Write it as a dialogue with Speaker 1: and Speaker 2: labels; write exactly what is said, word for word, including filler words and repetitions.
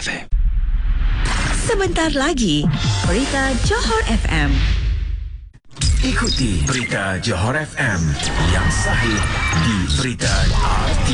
Speaker 1: F M.
Speaker 2: Sebentar lagi, Berita Johor F M.
Speaker 3: Ikuti Berita Johor F M yang sahih di Berita R T